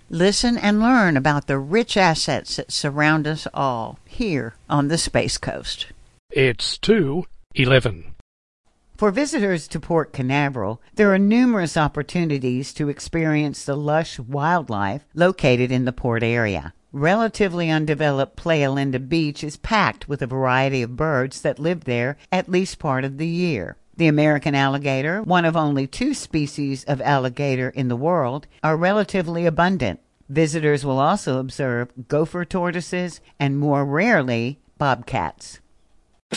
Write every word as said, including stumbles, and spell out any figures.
Listen and learn about the rich assets that surround us all here on the Space Coast. It's two eleven. For visitors to Port Canaveral, there are numerous opportunities to experience the lush wildlife located in the port area. Relatively undeveloped Playa Linda Beach is packed with a variety of birds that live there at least part of the year. The American alligator, one of only two species of alligator in the world, are relatively abundant. Visitors will also observe gopher tortoises and, more rarely, bobcats.